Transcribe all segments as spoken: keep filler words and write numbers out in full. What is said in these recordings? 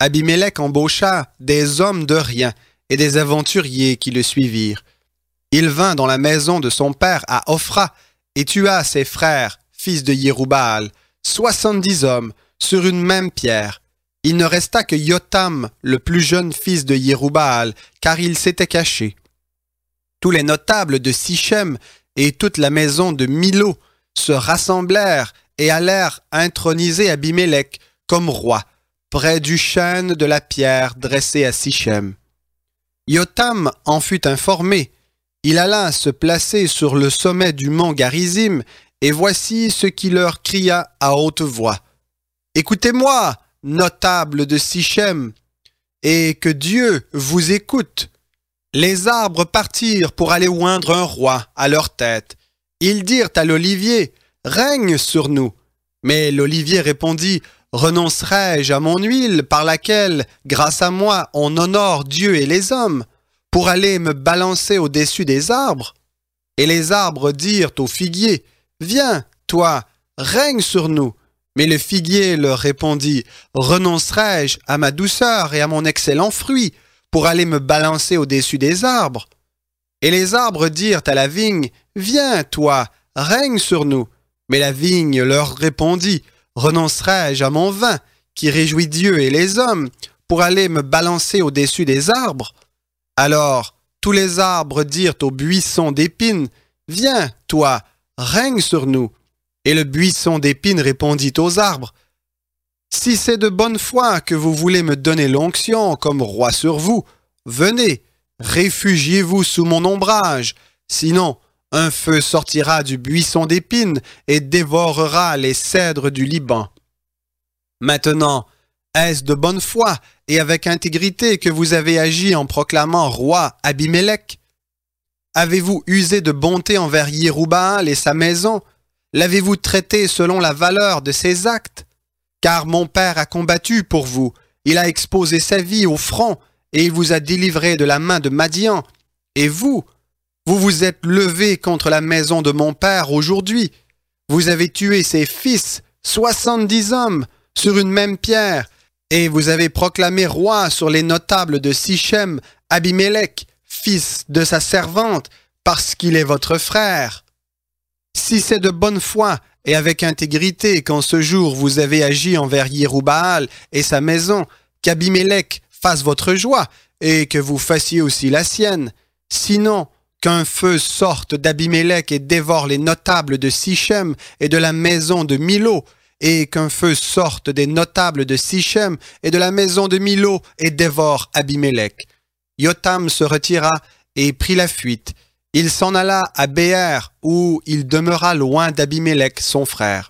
Abimélec embaucha des hommes de rien et des aventuriers qui le suivirent. Il vint dans la maison de son père à Ophra et tua ses frères, fils de Yérubbaal, soixante-dix hommes, sur une même pierre. Il ne resta que Yotam, le plus jeune fils de Yérubbaal, car il s'était caché. Tous les notables de Sichem et toute la maison de Milo se rassemblèrent et allèrent introniser Abimélec comme roi, près du chêne de la pierre dressé à Sichem. Yotam en fut informé. Il alla se placer sur le sommet du mont Garizim, et voici ce qu'il leur cria à haute voix. « Écoutez-moi, notables de Sichem, et que Dieu vous écoute. Les arbres partirent pour aller oindre un roi à leur tête. Ils dirent à l'olivier, « Règne sur nous. » Mais l'olivier répondit, « Renoncerai-je à mon huile par laquelle, grâce à moi, on honore Dieu et les hommes, pour aller me balancer au-dessus des arbres? » Et les arbres dirent au figuier, « Viens, toi, règne sur nous. » Mais le figuier leur répondit, « Renoncerai-je à ma douceur et à mon excellent fruit pour aller me balancer au-dessus des arbres? » Et les arbres dirent à la vigne, « Viens, toi, règne sur nous. » Mais la vigne leur répondit, « Renoncerai-je à mon vin, qui réjouit Dieu et les hommes, pour aller me balancer au-dessus des arbres? » Alors tous les arbres dirent au buisson d'épines, « Viens, toi, règne sur nous. » Et le buisson d'épines répondit aux arbres, « Si c'est de bonne foi que vous voulez me donner l'onction comme roi sur vous, venez, réfugiez-vous sous mon ombrage, sinon un feu sortira du buisson d'épines et dévorera les cèdres du Liban. Maintenant, est-ce de bonne foi et avec intégrité que vous avez agi en proclamant roi Abimélec? Avez-vous usé de bonté envers Yérubbaal et sa maison? L'avez-vous traité selon la valeur de ses actes? Car mon père a combattu pour vous, il a exposé sa vie au front, et il vous a délivré de la main de Madian. Et vous, vous vous êtes levé contre la maison de mon père aujourd'hui. Vous avez tué ses fils, soixante-dix hommes, sur une même pierre, et vous avez proclamé roi sur les notables de Sichem, Abimélec, fils de sa servante, parce qu'il est votre frère. Si c'est de bonne foi et avec intégrité qu'en ce jour vous avez agi envers Yérubbaal et sa maison, qu'Abimélec fasse votre joie et que vous fassiez aussi la sienne. Sinon, qu'un feu sorte d'Abimélec et dévore les notables de Sichem et de la maison de Milo, et qu'un feu sorte des notables de Sichem et de la maison de Milo et dévore Abimélec. » Yotam se retira et prit la fuite. Il s'en alla à Béer, où il demeura loin d'Abimélec, son frère.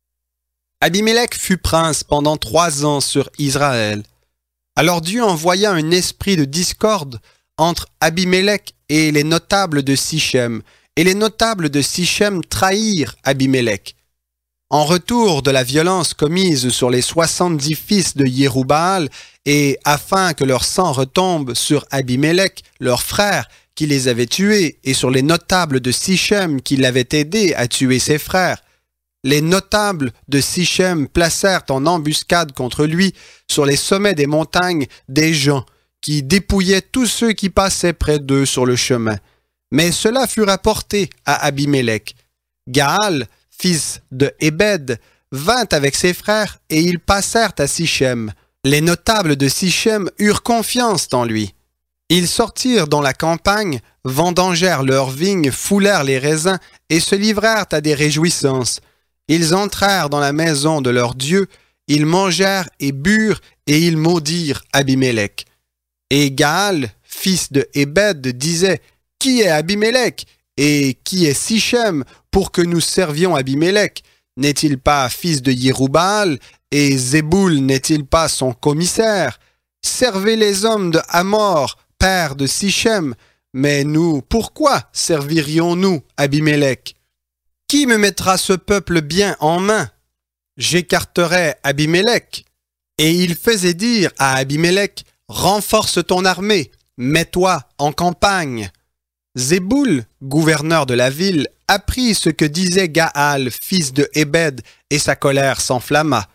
Abimélec fut prince pendant trois ans sur Israël. Alors Dieu envoya un esprit de discorde entre Abimélec et les notables de Sichem, et les notables de Sichem trahirent Abimélec. En retour de la violence commise sur les soixante-dix fils de Yérubbaal, et afin que leur sang retombe sur Abimélec, leur frère, qui les avait tués, et sur les notables de Sichem qui l'avaient aidé à tuer ses frères, les notables de Sichem placèrent en embuscade contre lui sur les sommets des montagnes des gens qui dépouillaient tous ceux qui passaient près d'eux sur le chemin. Mais cela fut rapporté à Abimélec. Gaal, fils de Ébed, vint avec ses frères et ils passèrent à Sichem. Les notables de Sichem eurent confiance en lui. Ils sortirent dans la campagne, vendangèrent leurs vignes, foulèrent les raisins et se livrèrent à des réjouissances. Ils entrèrent dans la maison de leur Dieu, ils mangèrent et burent et ils maudirent Abimélec. Et Gaal, fils de Ébed, disait « Qui est Abimélec et qui est Sichem pour que nous servions Abimélec? N'est-il pas fils de Yérubbaal et Zéboul n'est-il pas son commissaire? Servez les hommes de Hamor, père de Sichem, mais nous, pourquoi servirions-nous Abimélec? Qui me mettra ce peuple bien en main? J'écarterai Abimélec. » Et il faisait dire à Abimélec, « Renforce ton armée, mets-toi en campagne. » Zéboul, gouverneur de la ville, apprit ce que disait Gaal, fils de Ébed, et sa colère s'enflamma.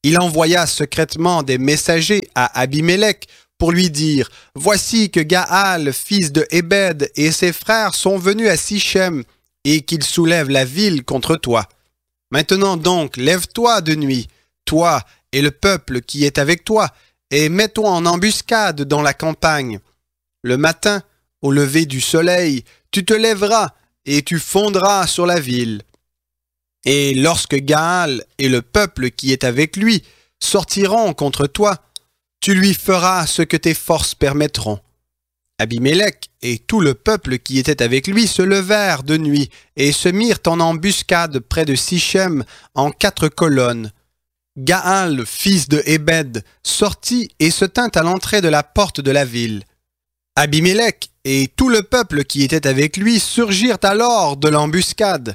Il envoya secrètement des messagers à Abimélec pour lui dire « Voici que Gaal, fils de Ébed, et ses frères sont venus à Sichem, et qu'ils soulèvent la ville contre toi. Maintenant donc, lève-toi de nuit, toi et le peuple qui est avec toi, et mets-toi en embuscade dans la campagne. Le matin, au lever du soleil, tu te lèveras, et tu fondras sur la ville. Et lorsque Gaal et le peuple qui est avec lui sortiront contre toi, tu lui feras ce que tes forces permettront. » Abimélec et tout le peuple qui était avec lui se levèrent de nuit et se mirent en embuscade près de Sichem en quatre colonnes. Gaal, fils de Ébed, sortit et se tint à l'entrée de la porte de la ville. Abimélec et tout le peuple qui était avec lui surgirent alors de l'embuscade.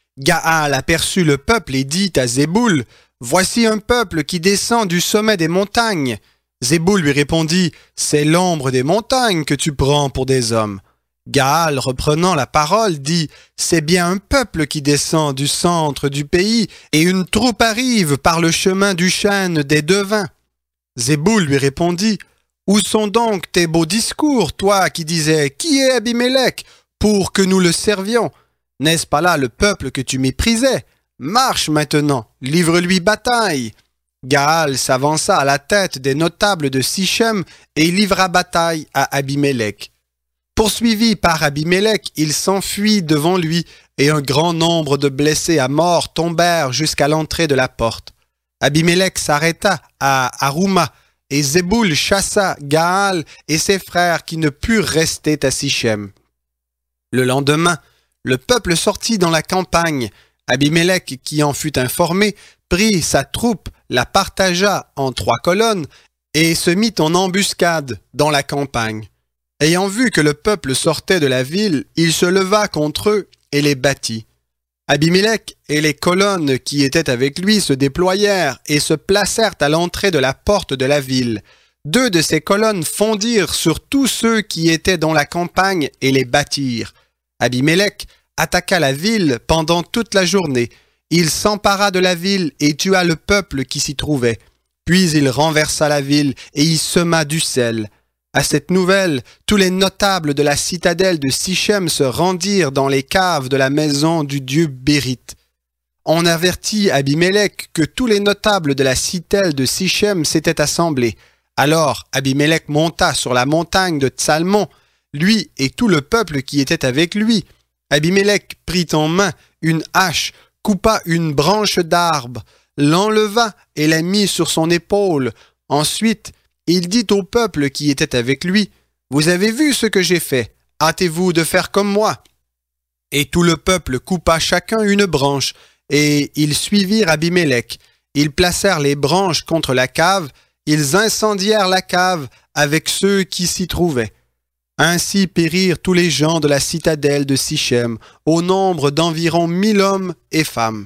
Gaal aperçut le peuple et dit à Zéboul, « Voici un peuple qui descend du sommet des montagnes. » Zéboul lui répondit, « C'est l'ombre des montagnes que tu prends pour des hommes. » Gaal, reprenant la parole, dit, « C'est bien un peuple qui descend du centre du pays, et une troupe arrive par le chemin du chêne des devins. » Zéboul lui répondit, « Où sont donc tes beaux discours, toi qui disais, « Qui est Abimélec pour que nous le servions ?» N'est-ce pas là le peuple que tu méprisais? Marche maintenant, livre-lui bataille. » Gaal s'avança à la tête des notables de Sichem et livra bataille à Abimélec. Poursuivi par Abimélec, il s'enfuit devant lui et un grand nombre de blessés à mort tombèrent jusqu'à l'entrée de la porte. Abimélec s'arrêta à Arouma et Zéboul chassa Gaal et ses frères qui ne purent rester à Sichem. Le lendemain, le peuple sortit dans la campagne. Abimélec, qui en fut informé, prit sa troupe, la partagea en trois colonnes et se mit en embuscade dans la campagne. Ayant vu que le peuple sortait de la ville, il se leva contre eux et les battit. Abimélec et les colonnes qui étaient avec lui se déployèrent et se placèrent à l'entrée de la porte de la ville. Deux de ces colonnes fondirent sur tous ceux qui étaient dans la campagne et les battirent. Abimélec attaqua la ville pendant toute la journée. Il s'empara de la ville et tua le peuple qui s'y trouvait. Puis il renversa la ville et y sema du sel. À cette nouvelle, tous les notables de la citadelle de Sichem se rendirent dans les caves de la maison du dieu Bérite. On avertit Abimélec que tous les notables de la citadelle de Sichem s'étaient assemblés. Alors Abimélec monta sur la montagne de Tsalmon, lui et tout le peuple qui était avec lui. Abimélec prit en main une hache, coupa une branche d'arbre, l'enleva et la mit sur son épaule. Ensuite, il dit au peuple qui était avec lui, « Vous avez vu ce que j'ai fait, hâtez-vous de faire comme moi. » Et tout le peuple coupa chacun une branche, et ils suivirent Abimélec. Ils placèrent les branches contre la cave, ils incendièrent la cave avec ceux qui s'y trouvaient. Ainsi périrent tous les gens de la citadelle de Sichem, au nombre d'environ mille hommes et femmes.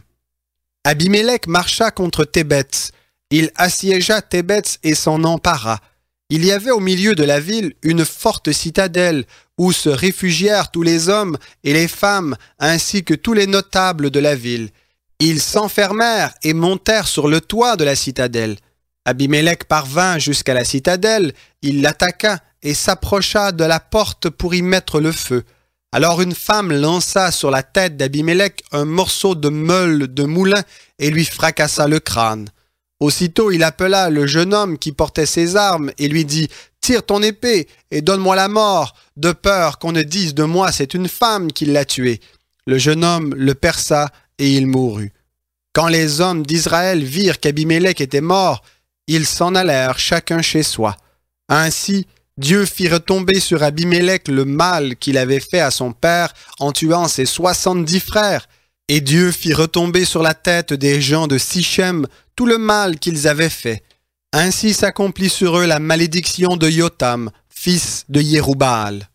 Abimélec marcha contre Thébets. Il assiégea Thébets et s'en empara. Il y avait au milieu de la ville une forte citadelle où se réfugièrent tous les hommes et les femmes ainsi que tous les notables de la ville. Ils s'enfermèrent et montèrent sur le toit de la citadelle. Abimélec parvint jusqu'à la citadelle, il l'attaqua et s'approcha de la porte pour y mettre le feu. Alors une femme lança sur la tête d'Abimélec un morceau de meule de moulin et lui fracassa le crâne. Aussitôt il appela le jeune homme qui portait ses armes et lui dit « Tire ton épée et donne-moi la mort, de peur qu'on ne dise de moi c'est une femme qui l'a tué. » Le jeune homme le perça et il mourut. Quand les hommes d'Israël virent qu'Abimélec était mort, ils s'en allèrent chacun chez soi. Ainsi, Dieu fit retomber sur Abimélec le mal qu'il avait fait à son père en tuant ses soixante-dix frères, et Dieu fit retomber sur la tête des gens de Sichem tout le mal qu'ils avaient fait. Ainsi s'accomplit sur eux la malédiction de Yotam, fils de Yérubbaal.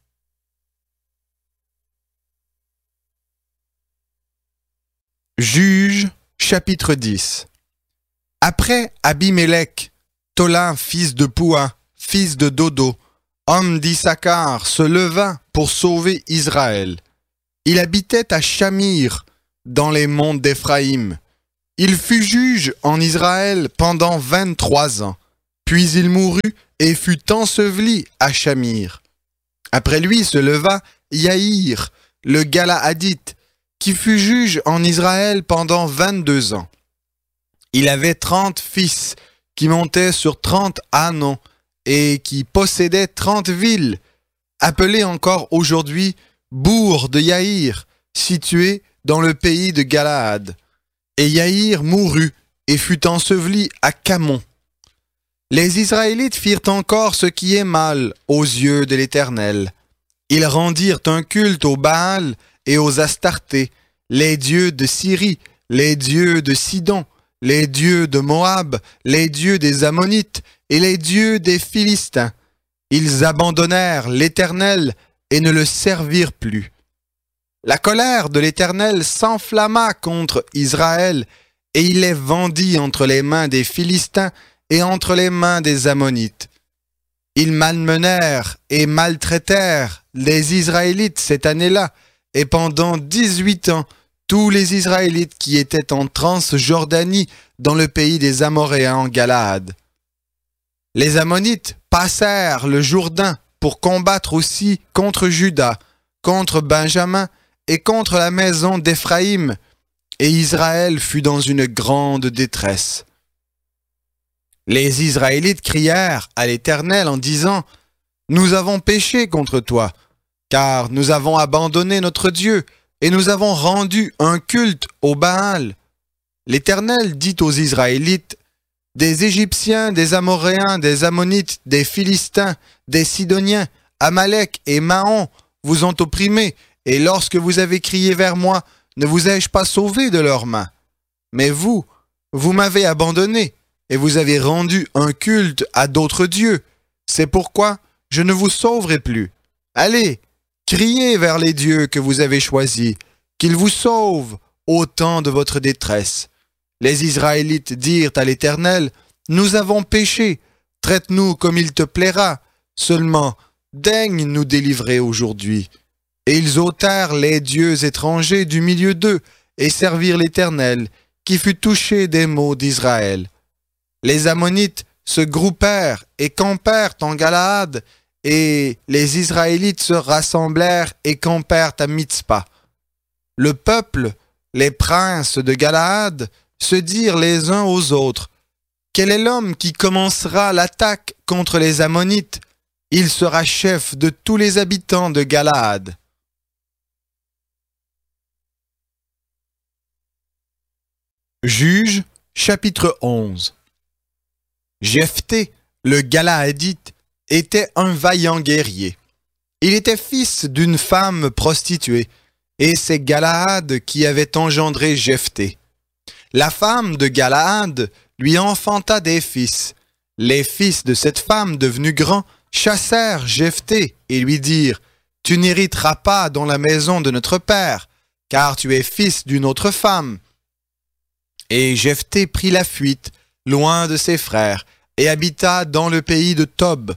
Juges, chapitre dix. Après Abimélec, Tola, fils de Poua, fils de Dodo, homme d'Issachar, se leva pour sauver Israël. Il habitait à Shamir, dans les monts d'Éphraïm. Il fut juge en Israël pendant vingt-trois ans. Puis il mourut et fut enseveli à Shamir. Après lui se leva Yaïr, le Galaadite, qui fut juge en Israël pendant vingt-deux ans. Il avait trente fils qui montaient sur trente ânons et qui possédaient trente villes, appelées encore aujourd'hui bourgs de Yaïr, situées dans le pays de Galaad. Et Yaïr mourut et fut enseveli à Camon. Les Israélites firent encore ce qui est mal aux yeux de l'Éternel. Ils rendirent un culte aux Baal et aux Astartés, les dieux de Syrie, les dieux de Sidon, les dieux de Moab, les dieux des Ammonites et les dieux des Philistins. Ils abandonnèrent l'Éternel et ne le servirent plus. La colère de l'Éternel s'enflamma contre Israël, et il les vendit entre les mains des Philistins et entre les mains des Ammonites. Ils malmenèrent et maltraitèrent les Israélites cette année-là, et pendant dix-huit ans, tous les Israélites qui étaient en Transjordanie dans le pays des Amoréens en Galaad. Les Ammonites passèrent le Jourdain pour combattre aussi contre Juda, contre Benjamin et contre la maison d'Éphraïm, et Israël fut dans une grande détresse. Les Israélites crièrent à l'Éternel en disant « Nous avons péché contre toi, car nous avons abandonné notre Dieu, et nous avons rendu un culte au Baal. » L'Éternel dit aux Israélites « Des Égyptiens, des Amoréens, des Ammonites, des Philistins, des Sidoniens, Amalek et Maon vous ont opprimés, et lorsque vous avez crié vers moi, ne vous ai-je pas sauvé de leurs mains? Mais vous, vous m'avez abandonné, et vous avez rendu un culte à d'autres dieux. C'est pourquoi je ne vous sauverai plus. Allez, criez vers les dieux que vous avez choisis, qu'ils vous sauvent au temps de votre détresse. » Les Israélites dirent à l'Éternel, « Nous avons péché, traite-nous comme il te plaira, seulement daigne nous délivrer aujourd'hui. » Et ils ôtèrent les dieux étrangers du milieu d'eux et servirent l'Éternel, qui fut touché des maux d'Israël. Les Ammonites se groupèrent et campèrent en Galaad, et les Israélites se rassemblèrent et campèrent à Mitzpa. Le peuple, les princes de Galaad, se dirent les uns aux autres, « Quel est l'homme qui commencera l'attaque contre les Ammonites? Il sera chef de tous les habitants de Galaad. » Juges, chapitre onze. Jephthé, le Galaadite, était un vaillant guerrier. Il était fils d'une femme prostituée, et c'est Galaad qui avait engendré Jephthé. La femme de Galaad lui enfanta des fils. Les fils de cette femme devenus grands chassèrent Jephthé et lui dirent « Tu n'hériteras pas dans la maison de notre père, car tu es fils d'une autre femme. » Et Jephthé prit la fuite, loin de ses frères, et habita dans le pays de Tob.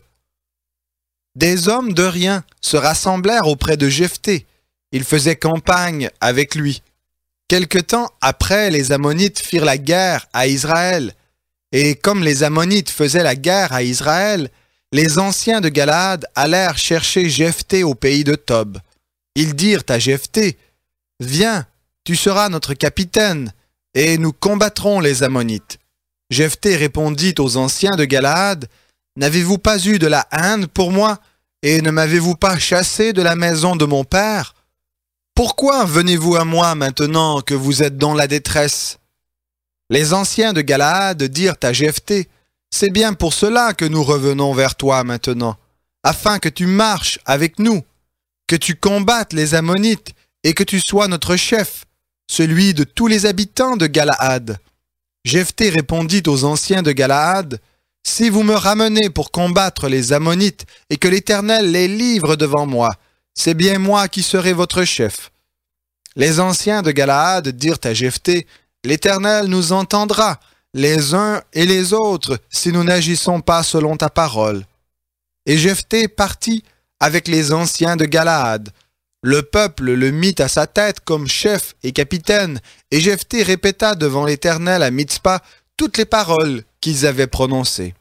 Des hommes de rien se rassemblèrent auprès de Jephthé. Ils faisaient campagne avec lui. Quelque temps après, les Ammonites firent la guerre à Israël. Et comme les Ammonites faisaient la guerre à Israël, les anciens de Galaad allèrent chercher Jephthé au pays de Tob. Ils dirent à Jephthé, « Viens, tu seras notre capitaine, et nous combattrons les Ammonites. » Jephthé répondit aux anciens de Galaad, « N'avez-vous pas eu de la haine pour moi, et ne m'avez-vous pas chassé de la maison de mon père? Pourquoi venez-vous à moi maintenant que vous êtes dans la détresse? » Les anciens de Galaad dirent à Jephthé, « C'est bien pour cela que nous revenons vers toi maintenant, afin que tu marches avec nous, que tu combattes les Ammonites et que tu sois notre chef, celui de tous les habitants de Galaad. » Jephthé répondit aux anciens de Galaad, « Si vous me ramenez pour combattre les Ammonites et que l'Éternel les livre devant moi, c'est bien moi qui serai votre chef. » Les anciens de Galaad dirent à Jephthé, « L'Éternel nous entendra, les uns et les autres, si nous n'agissons pas selon ta parole. » Et Jephthé partit avec les anciens de Galaad. Le peuple le mit à sa tête comme chef et capitaine, et Jephthé répéta devant l'Éternel à Mitzpa toutes les paroles qu'ils avaient prononcées.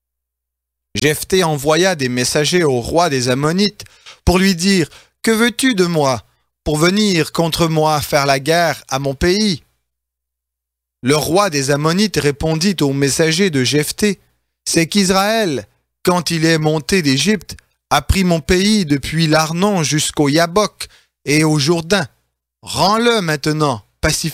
Jephthé envoya des messagers au roi des Ammonites pour lui dire « Que veux-tu de moi pour venir contre moi faire la guerre à mon pays ?» Le roi des Ammonites répondit aux messagers de Jephthé « C'est qu'Israël, quand il est monté d'Égypte, a pris mon pays depuis l'Arnon jusqu'au Yabok et au Jourdain. Rends-le maintenant, pacifiquement. »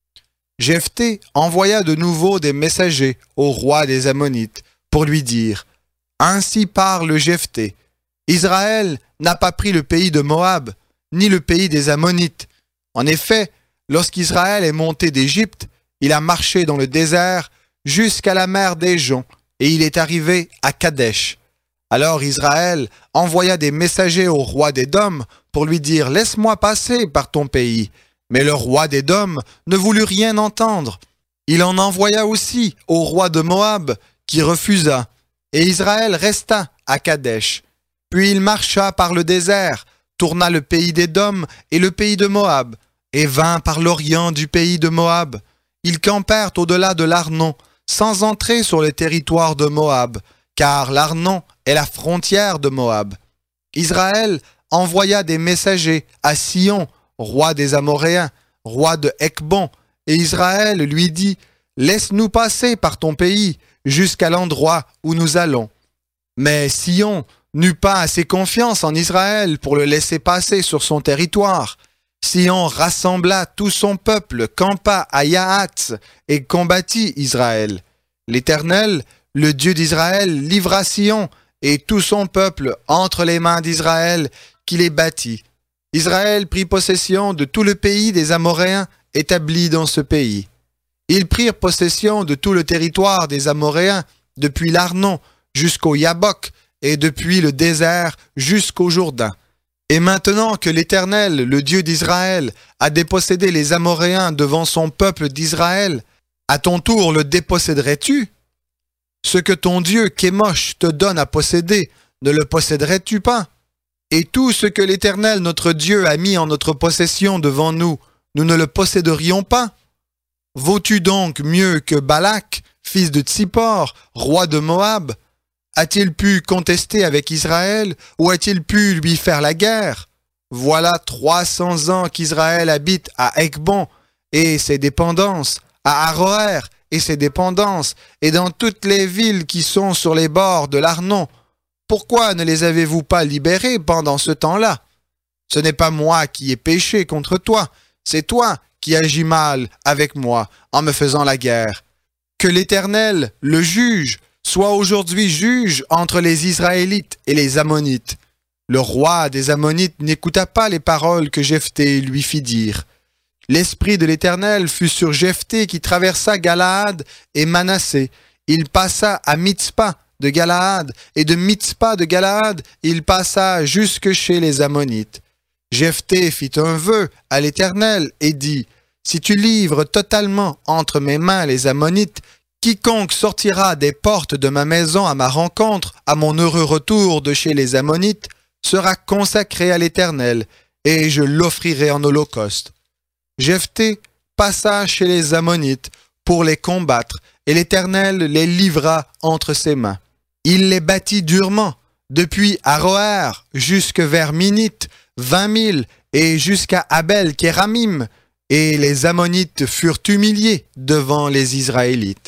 Jephthé envoya de nouveau des messagers au roi des Ammonites pour lui dire « Ainsi parle Jephthé. Israël n'a pas pris le pays de Moab, ni le pays des Ammonites. En effet, lorsqu'Israël est monté d'Égypte, il a marché dans le désert jusqu'à la mer des Joncs, et il est arrivé à Kadesh. Alors Israël envoya des messagers au roi d'Édom pour lui dire « Laisse-moi passer par ton pays. » Mais le roi d'Édom ne voulut rien entendre. Il en envoya aussi au roi de Moab, qui refusa, et Israël resta à Kadesh. Puis il marcha par le désert, tourna le pays d'Édom et le pays de Moab, et vint par l'orient du pays de Moab. Ils campèrent au-delà de l'Arnon, sans entrer sur le territoire de Moab, car l'Arnon est la frontière de Moab. Israël envoya des messagers à Sion, roi des Amoréens, roi de Hecbon, et Israël lui dit « Laisse-nous passer par ton pays, jusqu'à l'endroit où nous allons. » Mais Sion n'eut pas assez confiance en Israël pour le laisser passer sur son territoire. Sion rassembla tout son peuple, campa à Yahatz et combattit Israël. L'Éternel, le Dieu d'Israël, livra Sion et tout son peuple entre les mains d'Israël, qui les battit. Israël prit possession de tout le pays des Amoréens établis dans ce pays. Ils prirent possession de tout le territoire des Amoréens, depuis l'Arnon jusqu'au Yabok, et depuis le désert jusqu'au Jourdain. Et maintenant que l'Éternel, le Dieu d'Israël, a dépossédé les Amoréens devant son peuple d'Israël, à ton tour le déposséderais-tu? Ce que ton Dieu, Kémosh, te donne à posséder, ne le posséderais-tu pas? Et tout ce que l'Éternel, notre Dieu, a mis en notre possession devant nous, nous ne le posséderions pas? Vaux-tu donc mieux que Balak, fils de Tsippor, roi de Moab? A-t-il pu contester avec Israël, ou a-t-il pu lui faire la guerre? Voilà trois cents ans qu'Israël habite à Hecbon et ses dépendances, à Aroër et ses dépendances, et dans toutes les villes qui sont sur les bords de l'Arnon. Pourquoi ne les avez-vous pas libérés pendant ce temps-là? Ce n'est pas moi qui ai péché contre toi, c'est toi qui agis mal avec moi en me faisant la guerre. Que l'Éternel, le juge, soit aujourd'hui juge entre les Israélites et les Ammonites. Le roi des Ammonites n'écouta pas les paroles que Jephthé lui fit dire. L'esprit de l'Éternel fut sur Jephthé qui traversa Galaad et Manassé. Il passa à Mitzpa de Galaad, et de Mitzpa de Galaad, il passa jusque chez les Ammonites. Jephthé fit un vœu à l'Éternel et dit « Si tu livres totalement entre mes mains les Ammonites, quiconque sortira des portes de ma maison à ma rencontre, à mon heureux retour de chez les Ammonites, sera consacré à l'Éternel, et je l'offrirai en holocauste. » Jephthé passa chez les Ammonites pour les combattre, et l'Éternel les livra entre ses mains. Il les battit durement, depuis Aroër jusque vers Minite, vingt mille, et jusqu'à Abel Kéramim, et les Ammonites furent humiliés devant les Israélites.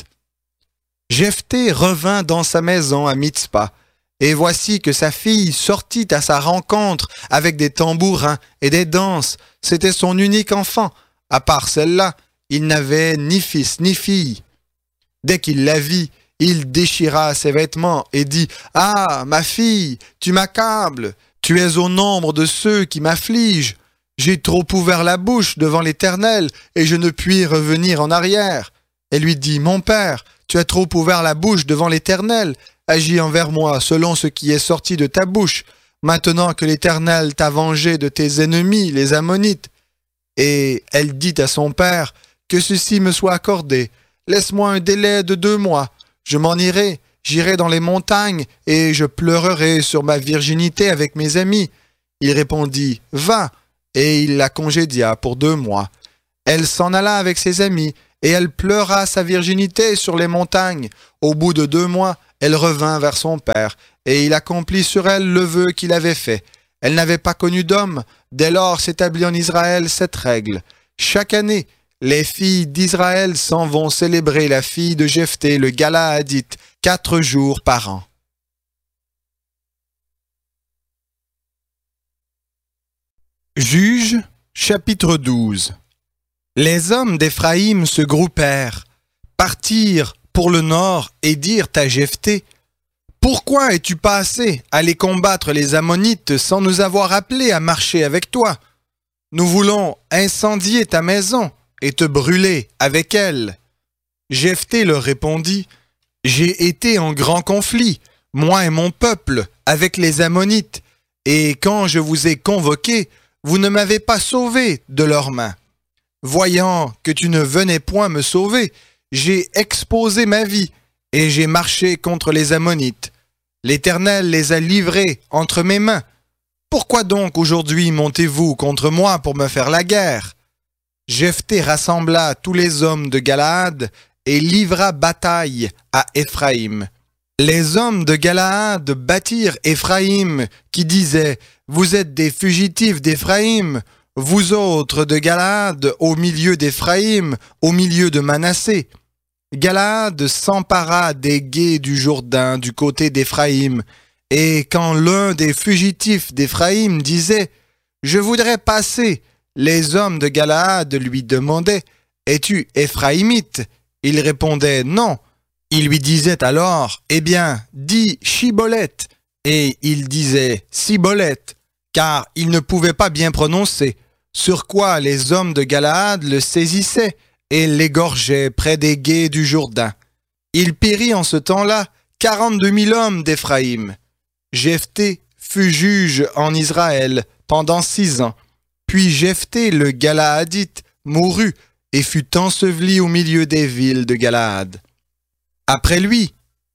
Jephthé revint dans sa maison à Mitzpa, et voici que sa fille sortit à sa rencontre avec des tambourins et des danses. C'était son unique enfant. À part celle-là, il n'avait ni fils ni fille. Dès qu'il la vit, il déchira ses vêtements et dit « Ah, ma fille, tu m'accables, tu es au nombre de ceux qui m'affligent. J'ai trop ouvert la bouche devant l'Éternel et je ne puis revenir en arrière. » Elle lui dit « Mon père, tu as trop ouvert la bouche devant l'Éternel. Agis envers moi selon ce qui est sorti de ta bouche, maintenant que l'Éternel t'a vengé de tes ennemis, les Ammonites. » Et elle dit à son père « Que ceci me soit accordé. Laisse-moi un délai de deux mois. Je m'en irai, j'irai dans les montagnes et je pleurerai sur ma virginité avec mes amis. Il répondit « Va !» et il la congédia pour deux mois. Elle s'en alla avec ses amis et elle pleura sa virginité sur les montagnes. Au bout de deux mois, elle revint vers son père et il accomplit sur elle le vœu qu'il avait fait. Elle n'avait pas connu d'homme. Dès lors s'établit en Israël cette règle. Chaque année, les filles d'Israël s'en vont célébrer la fille de Jephthé, le Galaadite, quatre jours par an. Juges, chapitre douze. Les hommes d'Éphraïm se groupèrent, partirent pour le nord et dirent à Jephthé: « Pourquoi es-tu passé aller combattre les Ammonites sans nous avoir appelés à marcher avec toi? Nous voulons incendier ta maison et te brûler avec elle. » Jephthé leur répondit: « J'ai été en grand conflit, moi et mon peuple, avec les Ammonites, et quand je vous ai convoqués, vous ne m'avez pas sauvé de leurs mains. Voyant que tu ne venais point me sauver, j'ai exposé ma vie et j'ai marché contre les Ammonites. L'Éternel les a livrés entre mes mains. Pourquoi donc aujourd'hui montez-vous contre moi pour me faire la guerre? » Jephthé rassembla tous les hommes de Galaad et livra bataille à Éphraïm. Les hommes de Galaad battirent Éphraïm, qui disaient: « Vous êtes des fugitifs d'Éphraïm, vous autres de Galaad, au milieu d'Éphraïm, au milieu de Manassé. » Galaad s'empara des gués du Jourdain du côté d'Éphraïm, et quand l'un des fugitifs d'Éphraïm disait: « Je voudrais passer », les hommes de Galaad lui demandaient: « Es-tu Éphraïmite ?» Il répondait: « Non. » Il lui disait alors: « Eh bien, dis Chiboleth. » Et il disait Siboleth, car il ne pouvait pas bien prononcer, sur quoi les hommes de Galaad le saisissaient et l'égorgeaient près des gués du Jourdain. Il périt en ce temps-là quarante-deux mille hommes d'Éphraïm. Jephthé fut juge en Israël pendant six ans. Puis Jephthé le Galaadite mourut et fut enseveli au milieu des villes de Galaad. Après lui,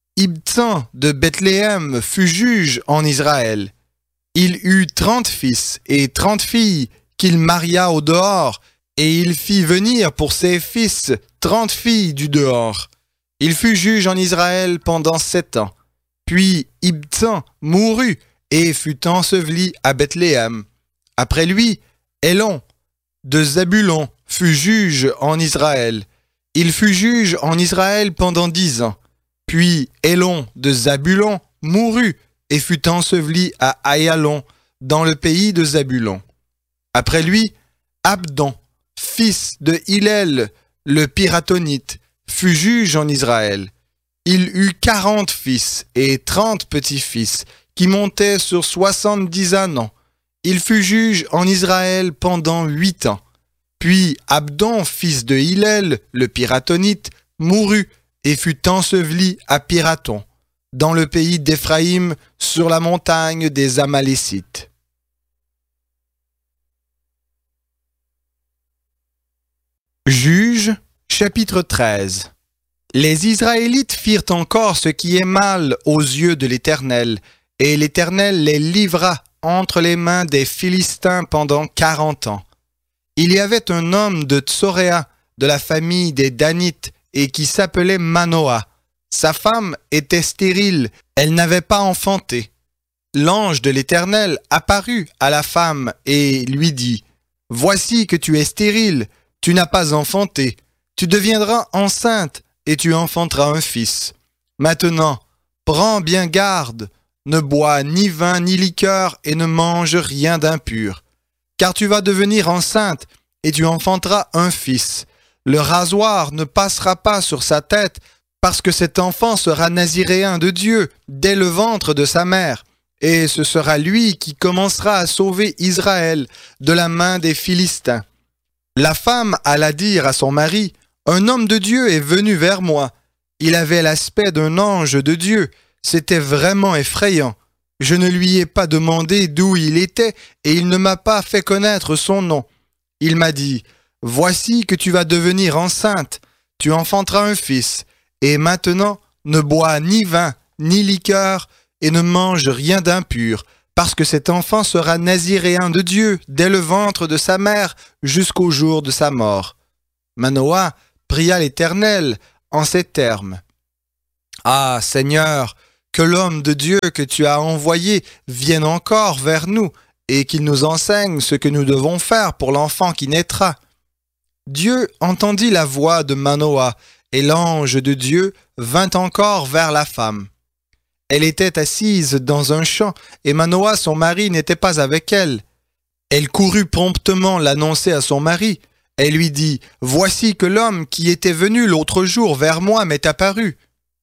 Ibtsan de Bethléem fut juge en Israël. Il eut trente fils et trente filles qu'il maria au dehors, et il fit venir pour ses fils trente filles du dehors. Il fut juge en Israël pendant sept ans. Puis Ibtsan mourut et fut enseveli à Bethléem. Après lui, Élon de Zabulon fut juge en Israël. Il fut juge en Israël pendant dix ans. Puis Élon de Zabulon mourut et fut enseveli à Ayalon, dans le pays de Zabulon. Après lui, Abdon, fils de Hillel, le Piratonite, fut juge en Israël. Il eut quarante fils et trente petits-fils, qui montaient sur soixante-dix ans. Il fut juge en Israël pendant huit ans. Puis Abdon, fils de Hillel, le Piratonite, mourut et fut enseveli à Piraton, dans le pays d'Éphraïm, sur la montagne des Amalécites. Juges, chapitre treize. Les Israélites firent encore ce qui est mal aux yeux de l'Éternel, et l'Éternel les livra entre les mains des Philistins pendant quarante ans. Il y avait un homme de Tsoréa, de la famille des Danites, et qui s'appelait Manoah. Sa femme était stérile, elle n'avait pas enfanté. L'ange de l'Éternel apparut à la femme et lui dit: « Voici que tu es stérile, tu n'as pas enfanté, tu deviendras enceinte et tu enfanteras un fils. Maintenant, prends bien garde, ne bois ni vin ni liqueur et ne mange rien d'impur. Car tu vas devenir enceinte et tu enfanteras un fils. Le rasoir ne passera pas sur sa tête, parce que cet enfant sera naziréen de Dieu dès le ventre de sa mère, et ce sera lui qui commencera à sauver Israël de la main des Philistins. » La femme alla dire à son mari: « Un homme de Dieu est venu vers moi. Il avait l'aspect d'un ange de Dieu. C'était vraiment effrayant. Je ne lui ai pas demandé d'où il était, et il ne m'a pas fait connaître son nom. Il m'a dit: « Voici que tu vas devenir enceinte, tu enfanteras un fils, et maintenant ne bois ni vin, ni liqueur, et ne mange rien d'impur, parce que cet enfant sera naziréen de Dieu dès le ventre de sa mère jusqu'au jour de sa mort. » Manoah pria l'Éternel en ces termes. « Ah, Seigneur, que l'homme de Dieu que tu as envoyé vienne encore vers nous et qu'il nous enseigne ce que nous devons faire pour l'enfant qui naîtra. » Dieu entendit la voix de Manoah et l'ange de Dieu vint encore vers la femme. Elle était assise dans un champ et Manoah, son mari, n'était pas avec elle. Elle courut promptement l'annoncer à son mari. Elle lui dit « Voici que l'homme qui était venu l'autre jour vers moi m'est apparu. »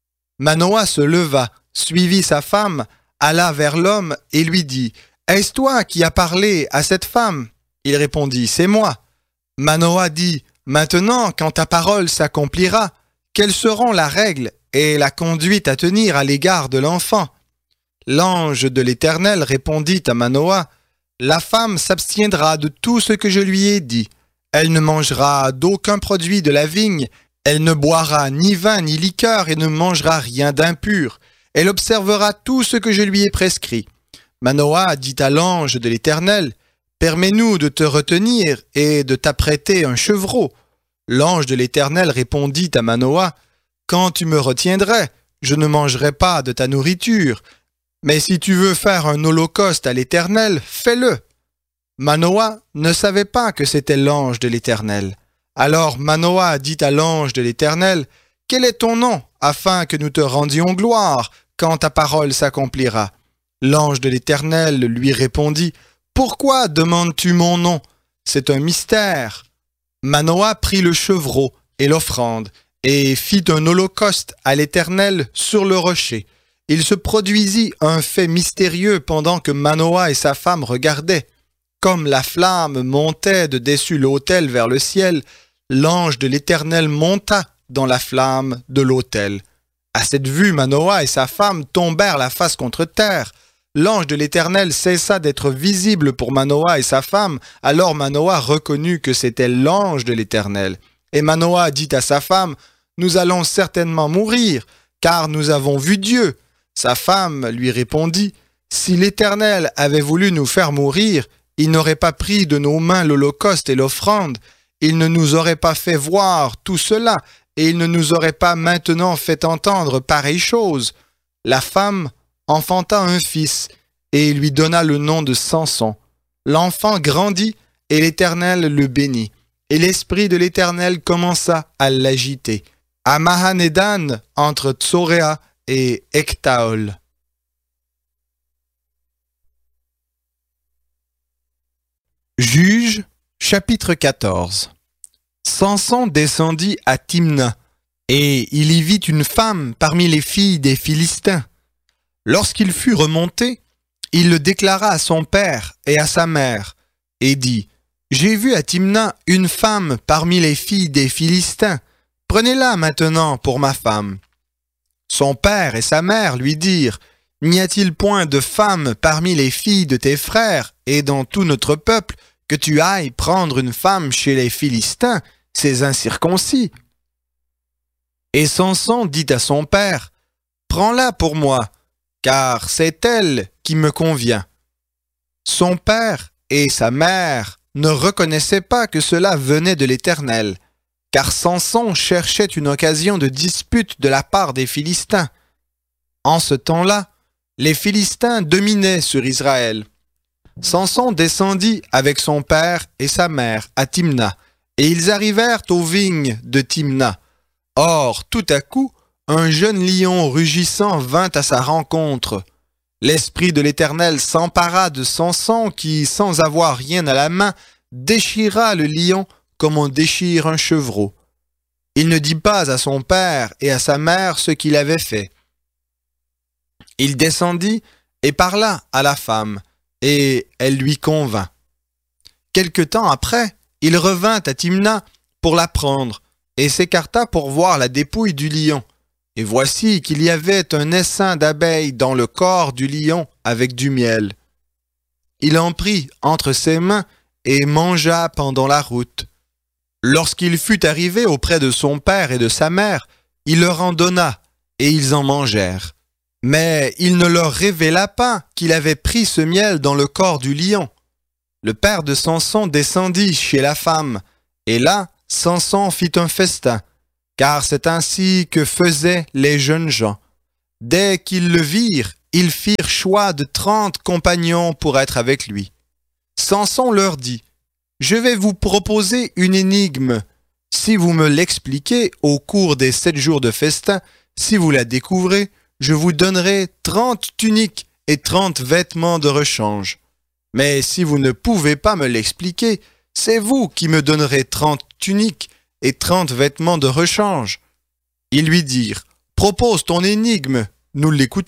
Manoah se leva, suivit sa femme, alla vers l'homme et lui dit « Est-ce toi qui as parlé à cette femme ?» Il répondit « C'est moi. » Manoah dit « Maintenant, quand ta parole s'accomplira, quelles seront la règle et la conduite à tenir à l'égard de l'enfant ?» L'ange de l'Éternel répondit à Manoah « La femme s'abstiendra de tout ce que je lui ai dit. Elle ne mangera d'aucun produit de la vigne, elle ne boira ni vin ni liqueur et ne mangera rien d'impur. Elle observera tout ce que je lui ai prescrit. » Manoah dit à l'ange de l'Éternel « Permets-nous de te retenir et de t'apprêter un chevreau. » L'ange de l'Éternel répondit à Manoah « Quand tu me retiendrais, je ne mangerai pas de ta nourriture. Mais si tu veux faire un holocauste à l'Éternel, fais-le. » Manoah ne savait pas que c'était l'ange de l'Éternel. Alors Manoah dit à l'ange de l'Éternel « Quel est ton nom, afin que nous te rendions gloire quand ta parole s'accomplira ?» L'ange de l'Éternel lui répondit « Pourquoi demandes-tu mon nom? C'est un mystère. » Manoah prit le chevreau et l'offrande et fit un holocauste à l'Éternel sur le rocher. Il se produisit un fait mystérieux pendant que Manoah et sa femme regardaient. Comme la flamme montait de dessus l'autel vers le ciel, l'ange de l'Éternel monta dans la flamme de l'autel. À cette vue, Manoah et sa femme tombèrent la face contre terre. L'ange de l'Éternel cessa d'être visible pour Manoah et sa femme. Alors Manoah reconnut que c'était l'ange de l'Éternel. Et Manoah dit à sa femme, « Nous allons certainement mourir, car nous avons vu Dieu. » Sa femme lui répondit, « Si l'Éternel avait voulu nous faire mourir, il n'aurait pas pris de nos mains l'holocauste et l'offrande. Il ne nous aurait pas fait voir tout cela, et il ne nous aurait pas maintenant fait entendre pareille chose. » La femme enfanta un fils, et lui donna le nom de Samson. L'enfant grandit, et l'Éternel le bénit. Et l'esprit de l'Éternel commença à l'agiter. À Mahanedan, entre Tsoréa et Ectaol. Juges, chapitre quatorze. Samson descendit à Timna, et il y vit une femme parmi les filles des Philistins. Lorsqu'il fut remonté, il le déclara à son père et à sa mère, et dit « J'ai vu à Timna une femme parmi les filles des Philistins. Prenez-la maintenant pour ma femme. » Son père et sa mère lui dirent « N'y a-t-il point de femme parmi les filles de tes frères et dans tout notre peuple que tu ailles prendre une femme chez les Philistins, ces incirconcis ?» Et Samson dit à son père « Prends-la pour moi, car c'est elle qui me convient. » Son père et sa mère ne reconnaissaient pas que cela venait de l'Éternel, car Samson cherchait une occasion de dispute de la part des Philistins. En ce temps-là, les Philistins dominaient sur Israël. Samson descendit avec son père et sa mère à Timna, et ils arrivèrent aux vignes de Timna. Or, tout à coup, un jeune lion rugissant vint à sa rencontre. L'esprit de l'Éternel s'empara de Samson qui, sans avoir rien à la main, déchira le lion comme on déchire un chevreau. Il ne dit pas à son père et à sa mère ce qu'il avait fait. Il descendit et parla à la femme, et elle lui convint. Quelque temps après, il revint à Timna pour la prendre, et s'écarta pour voir la dépouille du lion. Et voici qu'il y avait un essaim d'abeilles dans le corps du lion avec du miel. Il en prit entre ses mains et mangea pendant la route. Lorsqu'il fut arrivé auprès de son père et de sa mère, il leur en donna, et ils en mangèrent. Mais il ne leur révéla pas qu'il avait pris ce miel dans le corps du lion. Le père de Samson descendit chez la femme, et là, Samson fit un festin, car c'est ainsi que faisaient les jeunes gens. Dès qu'ils le virent, ils firent choix de trente compagnons pour être avec lui. Samson leur dit, « Je vais vous proposer une énigme. Si vous me l'expliquez au cours des sept jours de festin, si vous la découvrez, je vous donnerai trente tuniques et trente vêtements de rechange. Mais si vous ne pouvez pas me l'expliquer, c'est vous qui me donnerez trente tuniques et trente vêtements de rechange. » Ils lui dirent, « Propose ton énigme, nous l'écouterons. »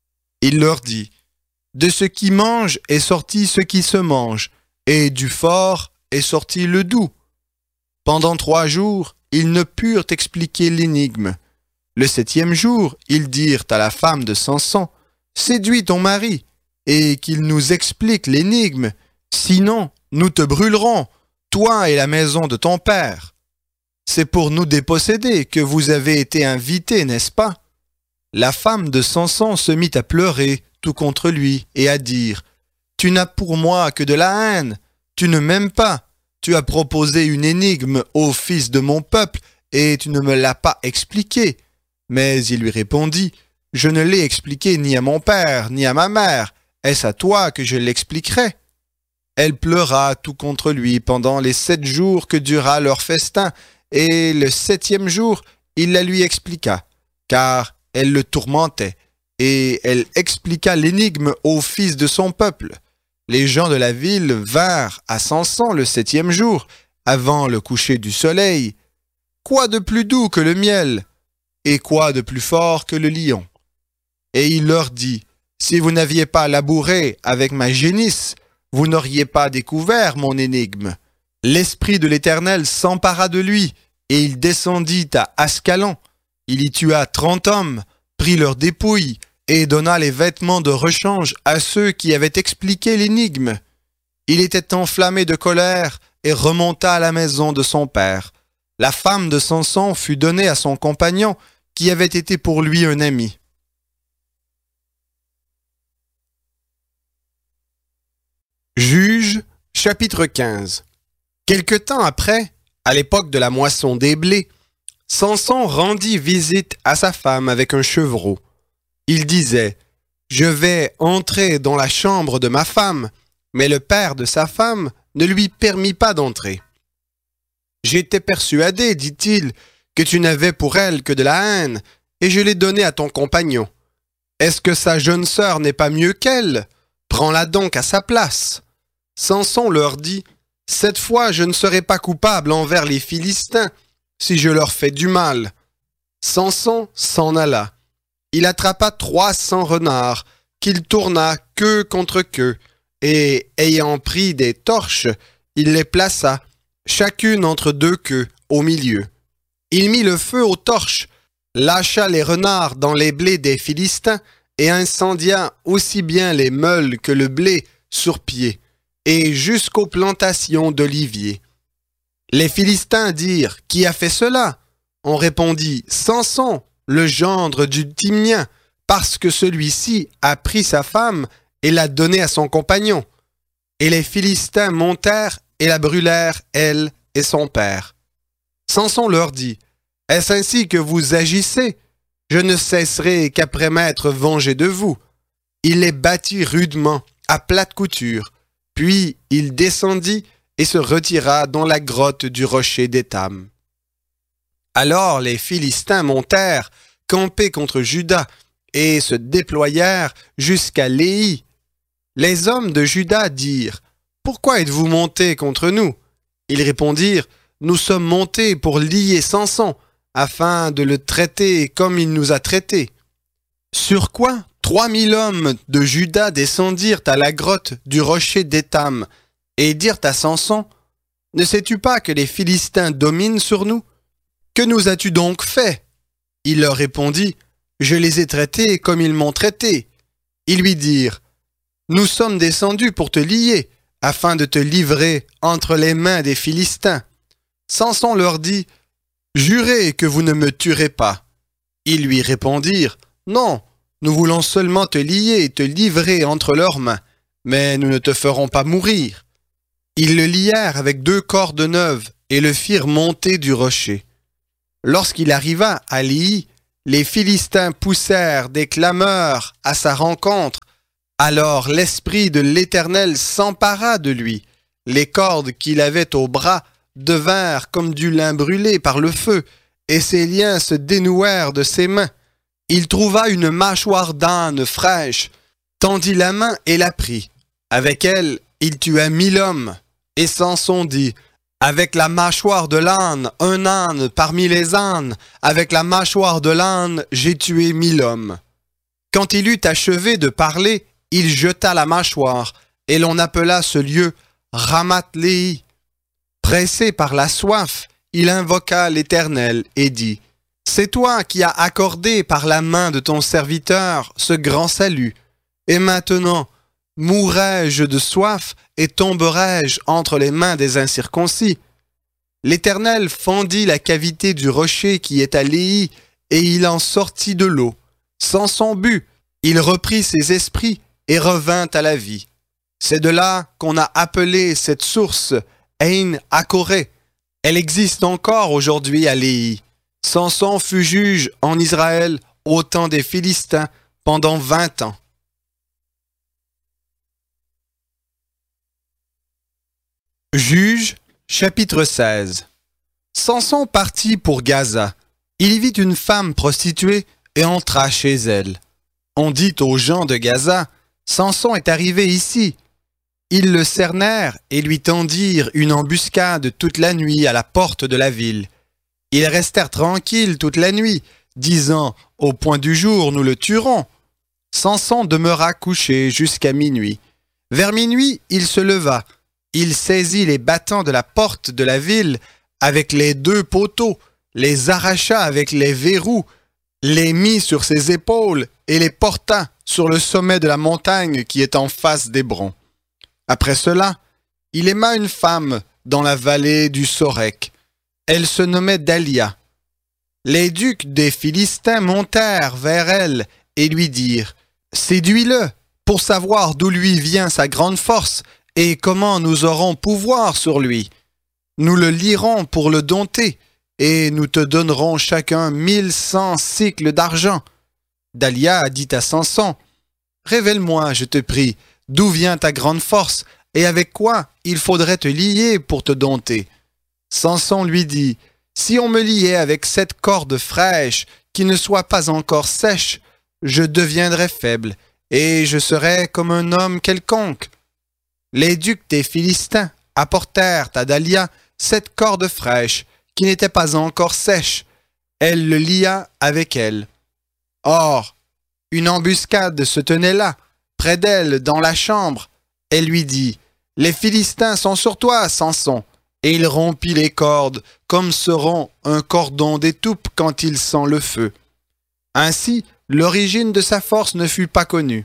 Il leur dit, « De ce qui mange est sorti ce qui se mange, et du fort est sorti le doux. » Pendant trois jours, ils ne purent expliquer l'énigme. Le septième jour, ils dirent à la femme de Samson, « Séduis ton mari, et qu'il nous explique l'énigme, sinon nous te brûlerons, toi et la maison de ton père. C'est pour nous déposséder que vous avez été invités, n'est-ce pas? » La femme de Samson se mit à pleurer tout contre lui et à dire, « Tu n'as pour moi que de la haine, tu ne m'aimes pas, tu as proposé une énigme au fils de mon peuple et tu ne me l'as pas expliquée. » Mais il lui répondit, « Je ne l'ai expliqué ni à mon père ni à ma mère, est-ce à toi que je l'expliquerai? » Elle pleura tout contre lui pendant les sept jours que dura leur festin, et le septième jour, il la lui expliqua, car elle le tourmentait, et elle expliqua l'énigme au fils de son peuple. Les gens de la ville vinrent à Samson le septième jour, avant le coucher du soleil. Quoi de plus doux que le miel? Et quoi de plus fort que le lion? Et il leur dit, si vous n'aviez pas labouré avec ma génisse, vous n'auriez pas découvert mon énigme. L'Esprit de l'Éternel s'empara de lui, et il descendit à Ascalon. Il y tua trente hommes, prit leurs dépouilles, et donna les vêtements de rechange à ceux qui avaient expliqué l'énigme. Il était enflammé de colère et remonta à la maison de son père. La femme de Samson fut donnée à son compagnon, qui avait été pour lui un ami. Juges, chapitre quinze. Quelque temps après, à l'époque de la moisson des blés, Samson rendit visite à sa femme avec un chevreau. Il disait, « Je vais entrer dans la chambre de ma femme, mais le père de sa femme ne lui permit pas d'entrer. J'étais persuadé, dit-il, que tu n'avais pour elle que de la haine, et je l'ai donnée à ton compagnon. Est-ce que sa jeune sœur n'est pas mieux qu'elle? Prends-la donc à sa place. » Samson leur dit, « Cette fois je ne serai pas coupable envers les Philistins, si je leur fais du mal. » Samson s'en alla. Il attrapa trois cents renards, qu'il tourna queue contre queue, et, ayant pris des torches, il les plaça, chacune entre deux queues, au milieu. Il mit le feu aux torches, lâcha les renards dans les blés des Philistins, et incendia aussi bien les meules que le blé sur pied, et jusqu'aux plantations d'oliviers. Les Philistins dirent, « Qui a fait cela ?» On répondit, « Samson, le gendre du Timnien, parce que celui-ci a pris sa femme et l'a donnée à son compagnon. » Et les Philistins montèrent et la brûlèrent, elle et son père. Samson leur dit, « Est-ce ainsi que vous agissez? Je ne cesserai qu'après m'être vengé de vous. » Il les battit rudement, à plate couture, puis il descendit et se retira dans la grotte du rocher d'Étam. Alors les Philistins montèrent, campés contre Juda, et se déployèrent jusqu'à Léhi. Les hommes de Juda dirent, « Pourquoi êtes-vous montés contre nous ?» Ils répondirent, « Nous sommes montés pour lier Samson, afin de le traiter comme il nous a traités. » Sur quoi trois mille hommes de Juda descendirent à la grotte du rocher d'Étam et dirent à Samson, « Ne sais-tu pas que les Philistins dominent sur nous? Que nous as-tu donc fait ?» Il leur répondit, « Je les ai traités comme ils m'ont traité. » Ils lui dirent, « Nous sommes descendus pour te lier, afin de te livrer entre les mains des Philistins. » Samson leur dit, « Jurez que vous ne me tuerez pas. » Ils lui répondirent, « Non, Nous voulons seulement te lier et te livrer entre leurs mains, mais nous ne te ferons pas mourir. » Ils le lièrent avec deux cordes neuves et le firent monter du rocher. Lorsqu'il arriva à Léhi, les Philistins poussèrent des clameurs à sa rencontre. Alors l'Esprit de l'Éternel s'empara de lui. Les cordes qu'il avait au bras devinrent comme du lin brûlé par le feu, et ses liens se dénouèrent de ses mains. Il trouva une mâchoire d'âne fraîche, tendit la main et la prit. Avec elle, il tua mille hommes. Et Samson dit: « Avec la mâchoire de l'âne, un âne parmi les ânes, avec la mâchoire de l'âne, j'ai tué mille hommes. » Quand il eut achevé de parler, il jeta la mâchoire, et l'on appela ce lieu Ramath-Léhi. Pressé par la soif, il invoqua l'Éternel et dit: « C'est toi qui as accordé par la main de ton serviteur ce grand salut. Et maintenant, mourrai-je de soif et tomberai-je entre les mains des incirconcis? » L'Éternel fendit la cavité du rocher qui est à Léhi, et il en sortit de l'eau. Samson but, il reprit ses esprits et revint à la vie. C'est de là qu'on a appelé cette source Ein Hakoré. Elle existe encore aujourd'hui à Léhi. Samson fut juge en Israël au temps des Philistins pendant vingt ans. Juges, chapitre seize. Samson partit pour Gaza. Il y vit une femme prostituée et entra chez elle. On dit aux gens de Gaza: « Samson est arrivé ici. » Ils le cernèrent et lui tendirent une embuscade toute la nuit à la porte de la ville. Ils restèrent tranquilles toute la nuit, disant: « Au point du jour, nous le tuerons. » Samson demeura couché jusqu'à minuit. Vers minuit, il se leva. Il saisit les battants de la porte de la ville avec les deux poteaux, les arracha avec les verrous, les mit sur ses épaules et les porta sur le sommet de la montagne qui est en face d'Hébron. Après cela, il aima une femme dans la vallée du Sorek. Elle se nommait Dalia. Les ducs des Philistins montèrent vers elle et lui dirent: « Séduis-le pour savoir d'où lui vient sa grande force et comment nous aurons pouvoir sur lui. Nous le lierons pour le dompter, et nous te donnerons chacun mille cent cycles d'argent. » Dalia dit à Samson: « Révèle-moi, je te prie, d'où vient ta grande force, et avec quoi il faudrait te lier pour te dompter. » Samson lui dit: « Si on me liait avec cette corde fraîche, qui ne soit pas encore sèche, je deviendrais faible, et je serais comme un homme quelconque. » Les ducs des Philistins apportèrent à Dalia cette corde fraîche, qui n'était pas encore sèche. Elle le lia avec elle. Or, une embuscade se tenait là, près d'elle, dans la chambre. Elle lui dit: « Les Philistins sont sur toi, Samson. » Et il rompit les cordes, comme se rompt un cordon d'étoupe quand il sent le feu. Ainsi, l'origine de sa force ne fut pas connue.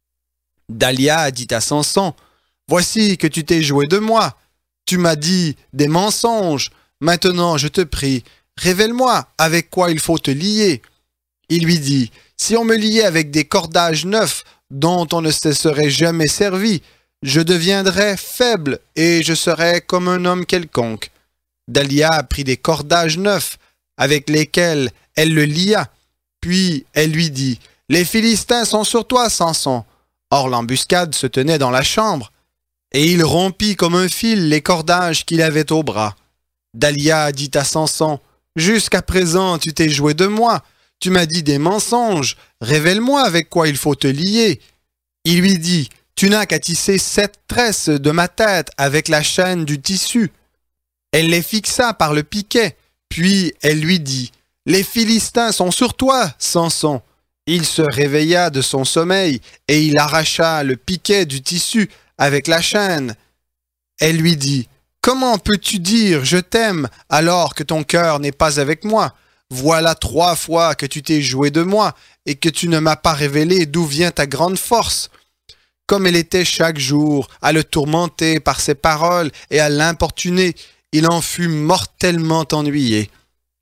Dalia dit à Samson: « Voici que tu t'es joué de moi. Tu m'as dit des mensonges. Maintenant, je te prie, révèle-moi avec quoi il faut te lier. » Il lui dit: « Si on me liait avec des cordages neufs dont on ne se serait jamais servi, je deviendrais faible et je serais comme un homme quelconque. » Dalia prit des cordages neufs avec lesquels elle le lia. Puis elle lui dit: « Les Philistins sont sur toi, Samson. » Or l'embuscade se tenait dans la chambre. Et il rompit comme un fil les cordages qu'il avait au bras. Dalia dit à Samson: « Jusqu'à présent, tu t'es joué de moi. Tu m'as dit des mensonges. Révèle-moi avec quoi il faut te lier. » Il lui dit: « Tu n'as qu'à tisser sept tresses de ma tête avec la chaîne du tissu. » Elle les fixa par le piquet. Puis elle lui dit: « Les Philistins sont sur toi, Samson. » Il se réveilla de son sommeil et il arracha le piquet du tissu avec la chaîne. Elle lui dit: « Comment peux-tu dire je t'aime alors que ton cœur n'est pas avec moi? Voilà trois fois que tu t'es joué de moi et que tu ne m'as pas révélé d'où vient ta grande force. » Comme elle était chaque jour à le tourmenter par ses paroles et à l'importuner, il en fut mortellement ennuyé.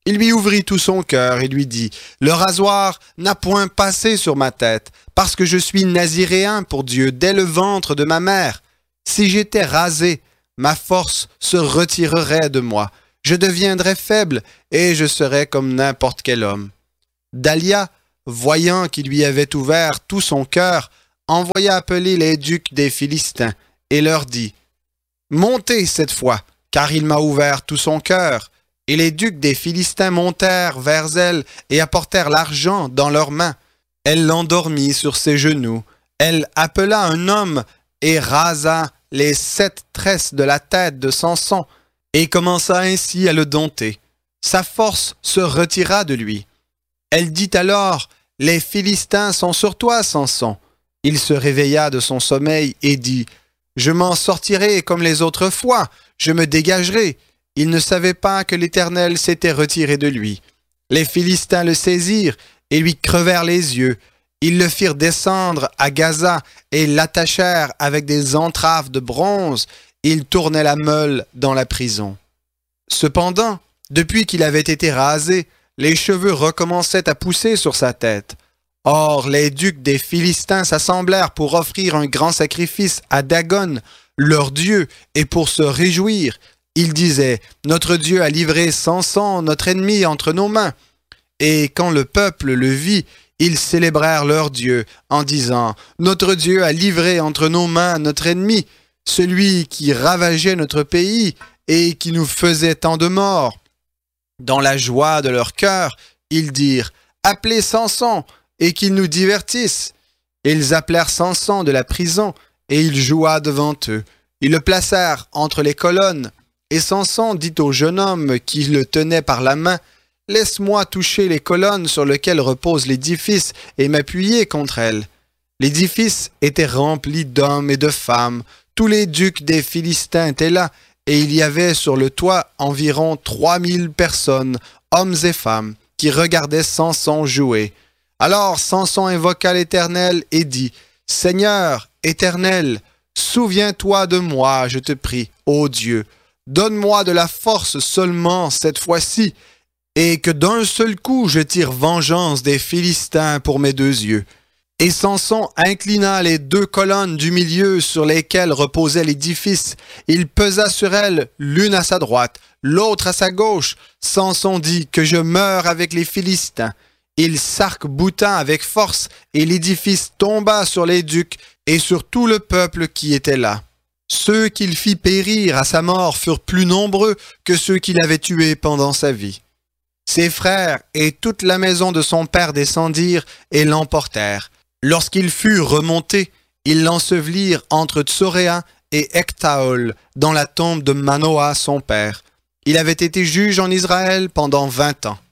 Il lui ouvrit tout son cœur et lui dit, « Le rasoir n'a point passé sur ma tête, parce que je suis naziréen pour Dieu dès le ventre de ma mère. Si j'étais rasé, ma force se retirerait de moi. Je deviendrais faible et je serais comme n'importe quel homme. » Dalia, voyant qu'il lui avait ouvert tout son cœur, envoya appeler les ducs des Philistins et leur dit, « Montez cette fois, car il m'a ouvert tout son cœur. » Et les ducs des Philistins montèrent vers elle et apportèrent l'argent dans leurs mains. Elle l'endormit sur ses genoux. Elle appela un homme et rasa les sept tresses de la tête de Samson et commença ainsi à le dompter. Sa force se retira de lui. Elle dit alors, « Les Philistins sont sur toi, Samson. » Il se réveilla de son sommeil et dit, « Je m'en sortirai comme les autres fois, je me dégagerai. » Il ne savait pas que l'Éternel s'était retiré de lui. Les Philistins le saisirent et lui crevèrent les yeux. Ils le firent descendre à Gaza et l'attachèrent avec des entraves de bronze. Il tournait la meule dans la prison. Cependant, depuis qu'il avait été rasé, les cheveux recommençaient à pousser sur sa tête. Or, les ducs des Philistins s'assemblèrent pour offrir un grand sacrifice à Dagon, leur dieu, et pour se réjouir. Ils disaient, « Notre Dieu a livré Samson, notre ennemi, entre nos mains. » Et quand le peuple le vit, ils célébrèrent leur Dieu en disant, « Notre Dieu a livré entre nos mains notre ennemi, celui qui ravageait notre pays et qui nous faisait tant de morts. » Dans la joie de leur cœur, ils dirent, « Appelez Samson et qu'il nous divertisse. » Ils appelèrent Samson de la prison et il joua devant eux. Ils le placèrent entre les colonnes. Et Samson dit au jeune homme qui le tenait par la main, « Laisse-moi toucher les colonnes sur lesquelles repose l'édifice et m'appuyer contre elles. » L'édifice était rempli d'hommes et de femmes. Tous les ducs des Philistins étaient là, et il y avait sur le toit environ trois mille personnes, hommes et femmes, qui regardaient Samson jouer. Alors Samson invoqua l'Éternel et dit, « Seigneur, Éternel, souviens-toi de moi, je te prie, ô Dieu. Donne-moi de la force seulement cette fois-ci, et que d'un seul coup je tire vengeance des Philistins pour mes deux yeux. » Et Samson inclina les deux colonnes du milieu sur lesquelles reposait l'édifice. Il pesa sur elles, l'une à sa droite, l'autre à sa gauche. Samson dit, « Que je meure avec les Philistins. » Il s'arc-bouta avec force, et l'édifice tomba sur les ducs et sur tout le peuple qui était là. Ceux qu'il fit périr à sa mort furent plus nombreux que ceux qu'il avait tués pendant sa vie. Ses frères et toute la maison de son père descendirent et l'emportèrent. Lorsqu'il fut remonté, ils l'ensevelirent entre Tsoréa et Ectaol dans la tombe de Manoah son père. Il avait été juge en Israël pendant vingt ans.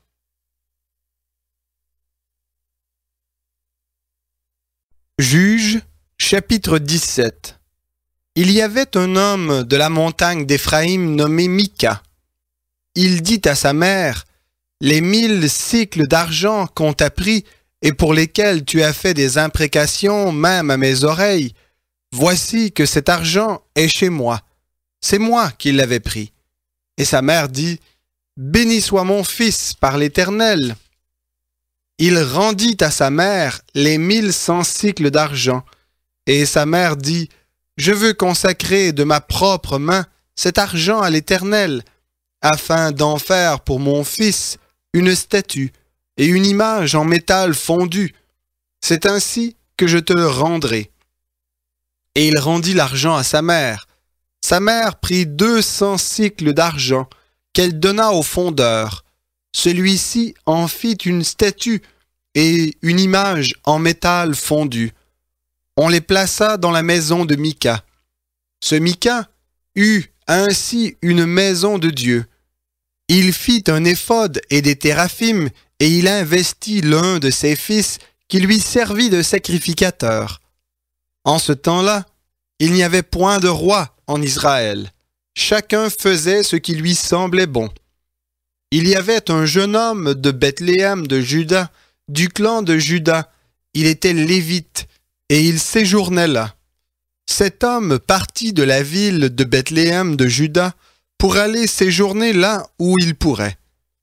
Juges, chapitre dix-sept. Il y avait un homme de la montagne d'Éphraïm nommé Mika. Il dit à sa mère, « Les mille cycles d'argent qu'on t'a pris et pour lesquels tu as fait des imprécations même à mes oreilles, voici que cet argent est chez moi. C'est moi qui l'avais pris. » Et sa mère dit, « Béni soit mon fils par l'Éternel. » Il rendit à sa mère les mille cent cycles d'argent. Et sa mère dit, « Je veux consacrer de ma propre main cet argent à l'Éternel, afin d'en faire pour mon fils une statue et une image en métal fondu. C'est ainsi que je te le rendrai. » Et il rendit l'argent à sa mère. Sa mère prit deux cents cycles d'argent qu'elle donna au fondeur. Celui-ci en fit une statue et une image en métal fondu. On les plaça dans la maison de Mika. Ce Mika eut ainsi une maison de Dieu. Il fit un éphod et des téraphim, et il investit l'un de ses fils qui lui servit de sacrificateur. En ce temps-là, il n'y avait point de roi en Israël. Chacun faisait ce qui lui semblait bon. Il y avait un jeune homme de Bethléem de Juda, du clan de Juda. Il était lévite, et il séjournait là. Cet homme partit de la ville de Bethléem de Juda pour aller séjourner là où il pourrait.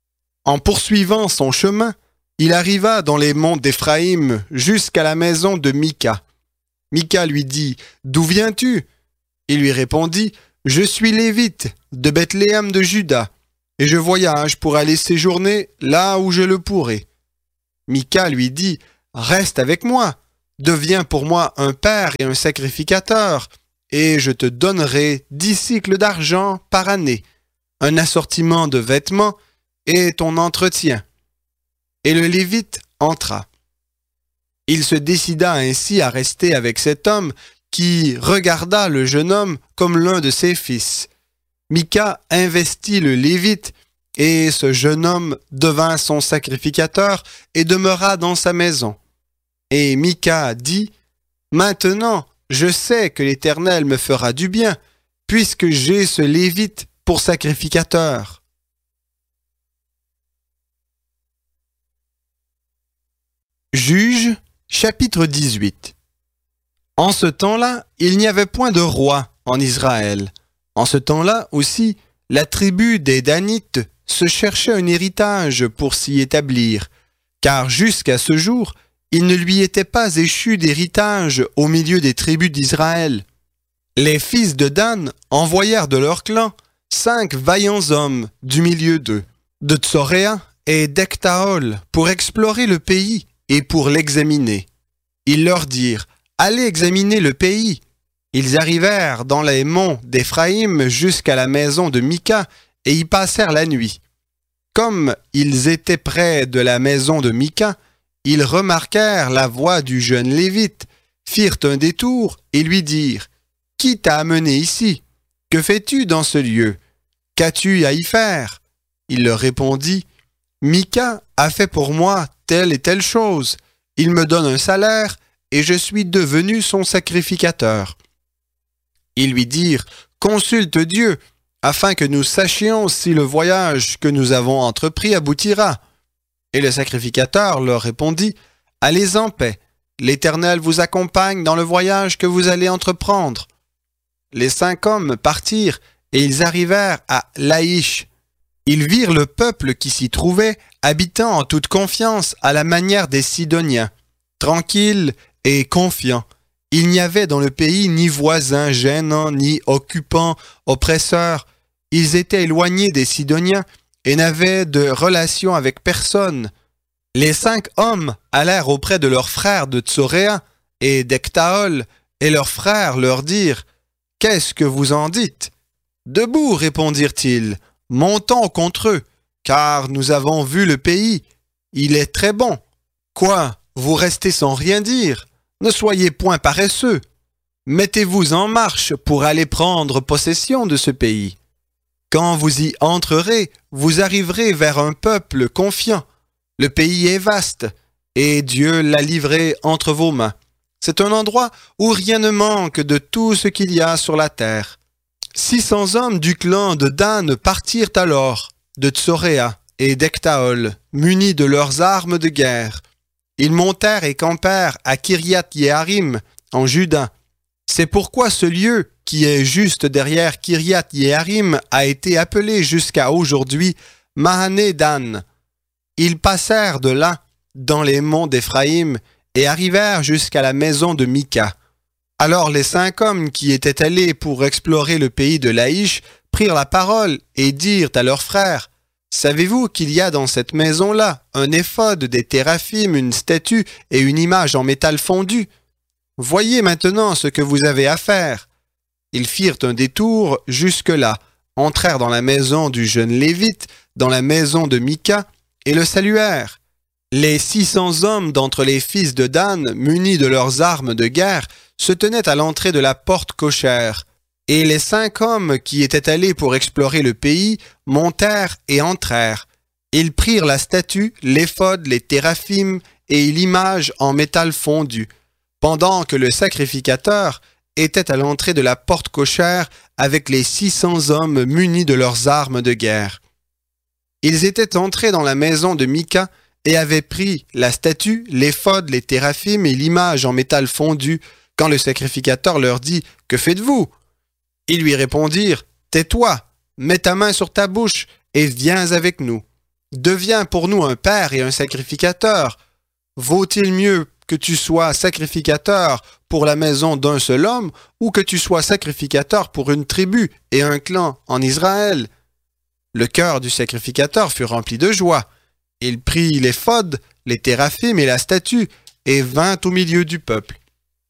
En poursuivant son chemin, il arriva dans les monts d'Éphraïm jusqu'à la maison de Mika. Mika lui dit « D'où viens-tu » Il lui répondit « Je suis lévite, de Bethléem de Juda, et je voyage pour aller séjourner là où je le pourrai. » Mika lui dit « Reste avec moi, deviens pour moi un père et un sacrificateur, et je te donnerai dix cycles d'argent par année, un assortiment de vêtements et ton entretien. » Et le Lévite entra. Il se décida ainsi à rester avec cet homme qui regarda le jeune homme comme l'un de ses fils. Mika investit le Lévite et ce jeune homme devint son sacrificateur et demeura dans sa maison. Et Mika dit « Maintenant, je sais que l'Éternel me fera du bien, puisque j'ai ce Lévite pour sacrificateur. » Juges, chapitre dix-huit. En ce temps-là, il n'y avait point de roi en Israël. En ce temps-là aussi, la tribu des Danites se cherchait un héritage pour s'y établir, car jusqu'à ce jour, il ne lui était pas échu d'héritage au milieu des tribus d'Israël. Les fils de Dan envoyèrent de leur clan cinq vaillants hommes du milieu d'eux, de Tsoréa et d'Ectaol, pour explorer le pays et pour l'examiner. Ils leur dirent « Allez examiner le pays ». Ils arrivèrent dans les monts d'Éphraïm jusqu'à la maison de Mika et y passèrent la nuit. Comme ils étaient près de la maison de Mika, ils remarquèrent la voix du jeune Lévite, firent un détour et lui dirent « Qui t'a amené ici? Que fais-tu dans ce lieu? Qu'as-tu à y faire ?» Il leur répondit « Mika a fait pour moi telle et telle chose. Il me donne un salaire et je suis devenu son sacrificateur. » Ils lui dirent « Consulte Dieu, afin que nous sachions si le voyage que nous avons entrepris aboutira. » Et le sacrificateur leur répondit « Allez en paix, l'Éternel vous accompagne dans le voyage que vous allez entreprendre. » Les cinq hommes partirent et ils arrivèrent à Laïch. Ils virent le peuple qui s'y trouvait, habitant en toute confiance à la manière des Sidoniens, tranquilles et confiants. Il n'y avait dans le pays ni voisins gênants, ni occupants, oppresseurs. Ils étaient éloignés des Sidoniens et n'avaient de relation avec personne. Les cinq hommes allèrent auprès de leurs frères de Tsoréa et d'Ectaol, et leurs frères leur dirent « Qu'est-ce que vous en dites ?» « Debout, répondirent-ils, montons contre eux, car nous avons vu le pays. Il est très bon. Quoi, vous restez sans rien dire? Ne soyez point paresseux. Mettez-vous en marche pour aller prendre possession de ce pays. Quand vous y entrerez, vous arriverez vers un peuple confiant. Le pays est vaste, et Dieu l'a livré entre vos mains. C'est un endroit où rien ne manque de tout ce qu'il y a sur la terre. Six cents hommes du clan de Dan partirent alors de Tsoréa et d'Ectaol, munis de leurs armes de guerre. Ils montèrent et campèrent à Kiriath-Yearim, en Juda. C'est pourquoi ce lieu, qui est juste derrière Kiriath-Yearim, a été appelé jusqu'à aujourd'hui Mahane Dan. Ils passèrent de là, dans les monts d'Éphraïm, et arrivèrent jusqu'à la maison de Mika. Alors les cinq hommes qui étaient allés pour explorer le pays de Laïch prirent la parole et dirent à leurs frères « Savez-vous qu'il y a dans cette maison-là un éphod, des téraphim, une statue et une image en métal fondu? Voyez maintenant ce que vous avez à faire. » Ils firent un détour jusque-là, entrèrent dans la maison du jeune Lévite, dans la maison de Mika, et le saluèrent. Les six cents hommes d'entre les fils de Dan, munis de leurs armes de guerre, se tenaient à l'entrée de la porte cochère. Et les cinq hommes qui étaient allés pour explorer le pays montèrent et entrèrent. Ils prirent la statue, l'éphod, les téraphim et l'image en métal fondu, pendant que le sacrificateur était à l'entrée de la porte cochère avec les six cents hommes munis de leurs armes de guerre. Ils étaient entrés dans la maison de Mika et avaient pris la statue, l'éphod, les téraphim et l'image en métal fondu, quand le sacrificateur leur dit « Que faites-vous » Ils lui répondirent « Tais-toi, mets ta main sur ta bouche et viens avec nous. » deviens pour nous un père et un sacrificateur. Vaut-il mieux que tu sois sacrificateur pour la maison d'un seul homme ou que tu sois sacrificateur pour une tribu et un clan en Israël? Le cœur du sacrificateur fut rempli de joie. Il prit l'éphod, les téraphim et la statue et vint au milieu du peuple.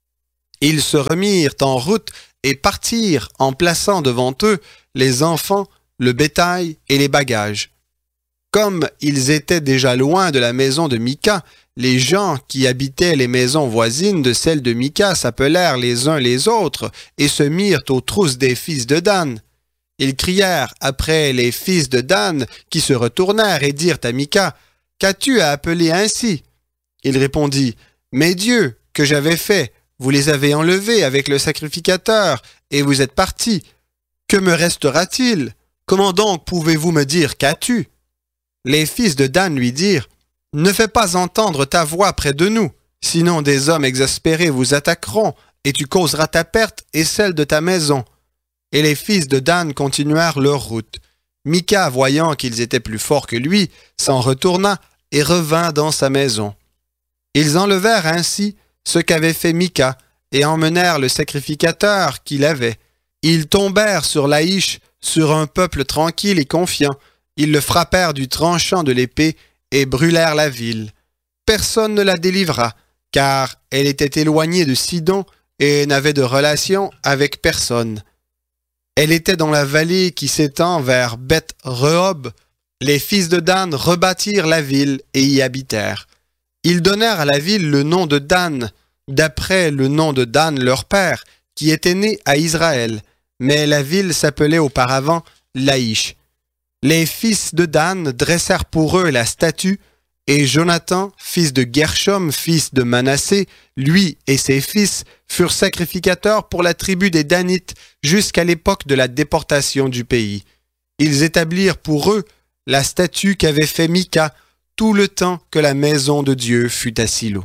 Ils se remirent en route et partirent en plaçant devant eux les enfants, le bétail et les bagages. Comme ils étaient déjà loin de la maison de Mika, les gens qui habitaient les maisons voisines de celle de Mika s'appelèrent les uns les autres et se mirent aux trousses des fils de Dan. Ils crièrent après les fils de Dan qui se retournèrent et dirent à Mika, « Qu'as-tu à appeler ainsi ?» Il répondit, « Mes dieux que j'avais faits, vous les avez enlevés avec le sacrificateur et vous êtes partis. Que me restera-t-il? Comment donc pouvez-vous me dire qu'as-tu » Les fils de Dan lui dirent, « Ne fais pas entendre ta voix près de nous, sinon des hommes exaspérés vous attaqueront, et tu causeras ta perte et celle de ta maison. » Et les fils de Dan continuèrent leur route. Mika, voyant qu'ils étaient plus forts que lui, s'en retourna et revint dans sa maison. Ils enlevèrent ainsi ce qu'avait fait Mika et emmenèrent le sacrificateur qu'il avait. Ils tombèrent sur Laïch, sur un peuple tranquille et confiant. Ils le frappèrent du tranchant de l'épée et brûlèrent la ville. Personne ne la délivra, car elle était éloignée de Sidon et n'avait de relation avec personne. Elle était dans la vallée qui s'étend vers Beth-Rehob. Les fils de Dan rebâtirent la ville et y habitèrent. Ils donnèrent à la ville le nom de Dan, d'après le nom de Dan leur père, qui était né à Israël, mais la ville s'appelait auparavant Laïch. Les fils de Dan dressèrent pour eux la statue, et Jonathan, fils de Gershom, fils de Manassé, lui et ses fils furent sacrificateurs pour la tribu des Danites jusqu'à l'époque de la déportation du pays. Ils établirent pour eux la statue qu'avait fait Mika tout le temps que la maison de Dieu fut à Silo.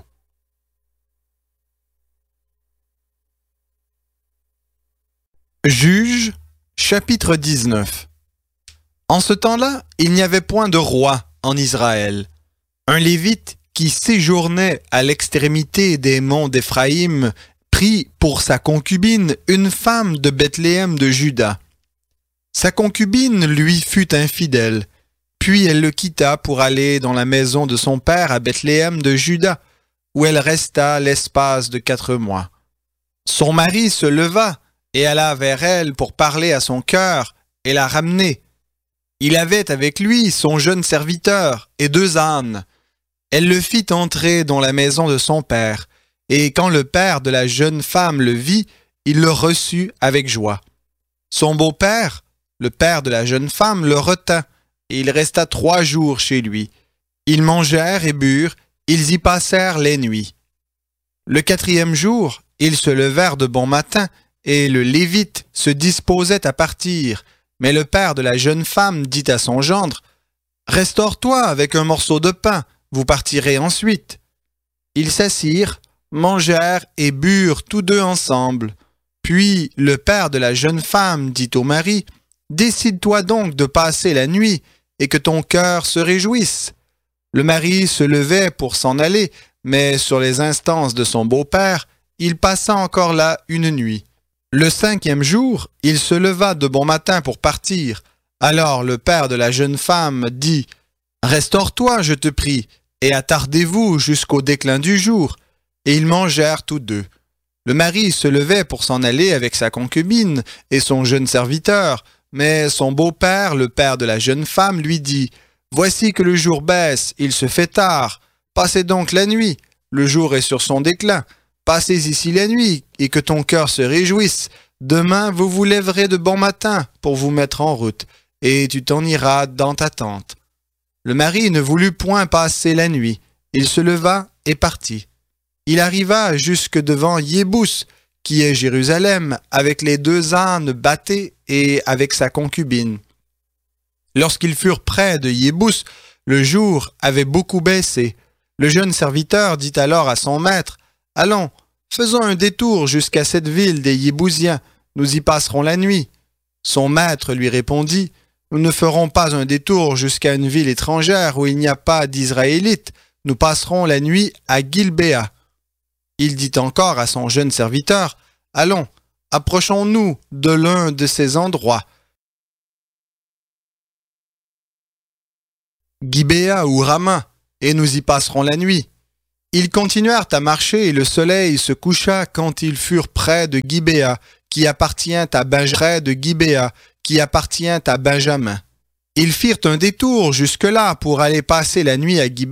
Juges, chapitre dix-neuf. En ce temps-là, il n'y avait point de roi en Israël. Un Lévite qui séjournait à l'extrémité des monts d'Éphraïm prit pour sa concubine une femme de Bethléem de Juda. Sa concubine lui fut infidèle, puis elle le quitta pour aller dans la maison de son père à Bethléem de Juda, où elle resta l'espace de quatre mois. Son mari se leva et alla vers elle pour parler à son cœur et la ramener. Il avait avec lui son jeune serviteur et deux ânes. Elle le fit entrer dans la maison de son père, et quand le père de la jeune femme le vit, il le reçut avec joie. Son beau-père, le père de la jeune femme, le retint, et il resta trois jours chez lui. Ils mangèrent et burent, ils y passèrent les nuits. Le quatrième jour, ils se levèrent de bon matin, et le Lévite se disposait à partir. Mais le père de la jeune femme dit à son gendre, « Restaure-toi avec un morceau de pain, vous partirez ensuite. » Ils s'assirent, mangèrent et burent tous deux ensemble. Puis le père de la jeune femme dit au mari, « Décide-toi donc de passer la nuit, et que ton cœur se réjouisse. » Le mari se levait pour s'en aller, mais sur les instances de son beau-père, il passa encore là une nuit. Le cinquième jour, il se leva de bon matin pour partir. Alors le père de la jeune femme dit, « Restaure-toi, je te prie, et attardez-vous jusqu'au déclin du jour. » Et ils mangèrent tous deux. Le mari se levait pour s'en aller avec sa concubine et son jeune serviteur, mais son beau-père, le père de la jeune femme, lui dit, « Voici que le jour baisse, il se fait tard. Passez donc la nuit, le jour est sur son déclin. Passez ici la nuit, et que ton cœur se réjouisse. Demain, vous vous lèverez de bon matin pour vous mettre en route, et tu t'en iras dans ta tente. » Le mari ne voulut point passer la nuit. Il se leva et partit. Il arriva jusque devant Yébous, qui est Jérusalem, avec les deux ânes bâtés et avec sa concubine. Lorsqu'ils furent près de Yébous, le jour avait beaucoup baissé. Le jeune serviteur dit alors à son maître, « Allons, faisons un détour jusqu'à cette ville des Yébousiens, nous y passerons la nuit. » Son maître lui répondit, « Nous ne ferons pas un détour jusqu'à une ville étrangère où il n'y a pas d'Israélites. Nous passerons la nuit à Gilbéa. Il dit encore à son jeune serviteur, « Allons, approchons-nous de l'un de ces endroits. » Gibéa ou Rama, et nous y passerons la nuit. Ils continuèrent à marcher et le soleil se coucha quand ils furent près de Gibéa, qui appartient à Benjamin, de Gibéa, qui appartient à Benjamin. Ils firent un détour jusque-là pour aller passer la nuit à Gibéa.